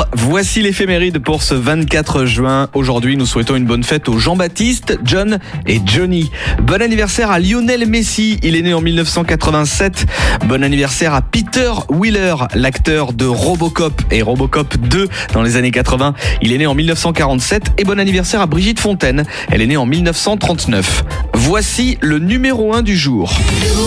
jour. Voici l'éphéméride pour ce 24 juin. Aujourd'hui, nous souhaitons une bonne fête aux Jean-Baptiste, John et Johnny. Bon anniversaire à Lionel Messi, il est né en 1987. Bon anniversaire à Peter Wheeler, l'acteur de Robocop et Robocop 2 dans les années 80. Il est né en 1947. Et bon anniversaire à Brigitte Fontaine, elle est née en 1939. Voici le numéro 1 du jour.